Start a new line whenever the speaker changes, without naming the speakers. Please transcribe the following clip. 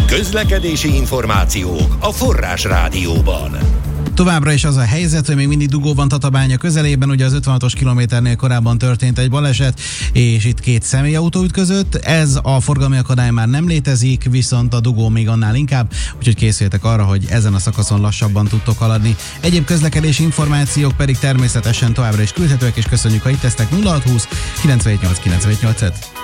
Közlekedési információ a Forrás Rádióban.
Továbbra is az a helyzet, hogy még mindig dugó van Tatabánya közelében, ugye az 56-os kilométernél korábban történt egy baleset, és itt két személyautó ütközött. Ez a forgalmi akadály már nem létezik, viszont a dugó még annál inkább, úgyhogy készüljetek arra, hogy ezen a szakaszon lassabban tudtok haladni. Egyéb közlekedési információk pedig természetesen továbbra is küldhetőek, és köszönjük, ha itt tesztek. 0620 978 978-et.